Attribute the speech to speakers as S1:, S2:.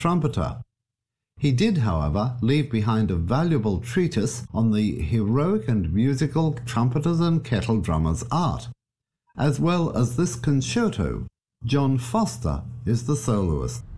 S1: trumpeter. He did, however, leave behind a valuable treatise on the heroic and musical trumpeters and kettle drummers' art. As well as this concerto, John Foster is the soloist.